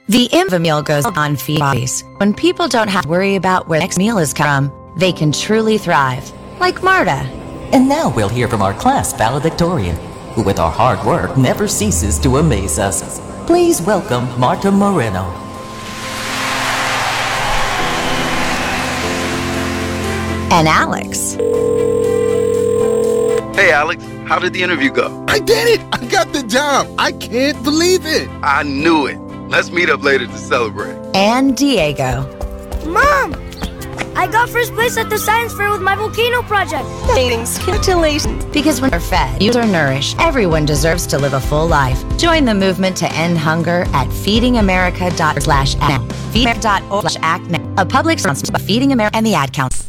The meal goes on feed bodies. When people don't have to worry about where the next meal is from, they can truly thrive. Like Marta. And now we'll hear from our class valedictorian, who with our hard work never ceases to amaze us. Please welcome Marta Moreno. And Alex. Hey Alex, how did the interview go? I did it! I got the job! I can't believe it! I knew it. Let's meet up later to celebrate. And Diego. Mom! I got first place at the science fair with my volcano project. Congratulations. Because when you're fed, you are nourished. Everyone deserves to live a full life. Join the movement to end hunger at feedingamerica.org/act. Feedingamerica.org/act. A public sponsor by Feeding America and the Ad Council.